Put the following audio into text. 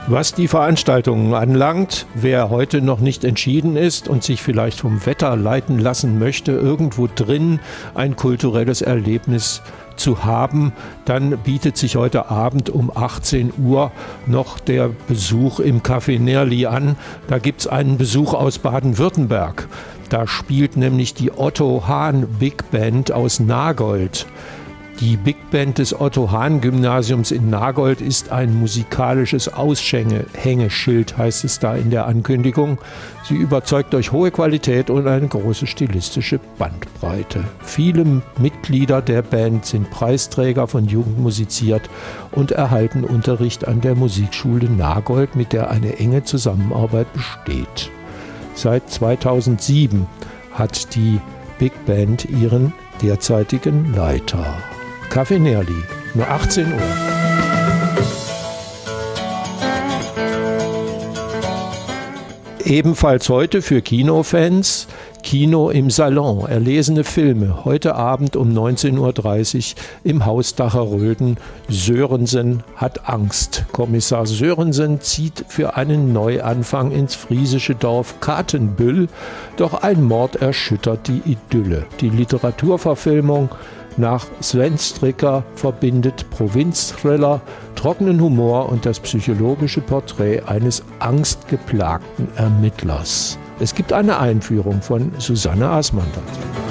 Was die Veranstaltungen anlangt, wer heute noch nicht entschieden ist und sich vielleicht vom Wetter leiten lassen möchte, irgendwo drin ein kulturelles Erlebnis zu haben, dann bietet sich heute Abend um 18 Uhr noch der Besuch im Café Nerli an. Da gibt es einen Besuch aus Baden-Württemberg. Da spielt nämlich die Otto Hahn Big Band aus Nagold. Die Big Band des Otto-Hahn-Gymnasiums in Nagold ist ein musikalisches Aushängeschild, heißt es da in der Ankündigung. Sie überzeugt durch hohe Qualität und eine große stilistische Bandbreite. Viele Mitglieder der Band sind Preisträger von Jugend musiziert und erhalten Unterricht an der Musikschule Nagold, mit der eine enge Zusammenarbeit besteht. Seit 2007 hat die Big Band ihren derzeitigen Leiter. Café Nerli, nur 18 Uhr. Ebenfalls heute für Kinofans Kino im Salon, erlesene Filme, heute Abend um 19.30 Uhr im Haus Dacher-Röden. Sörensen hat Angst. Kommissar Sörensen zieht für einen Neuanfang ins friesische Dorf Katenbüll, doch ein Mord erschüttert die Idylle. Die Literaturverfilmung nach Sven Stricker verbindet Provinzthriller, trockenen Humor und das psychologische Porträt eines angstgeplagten Ermittlers. Es gibt eine Einführung von Susanne Asmandert.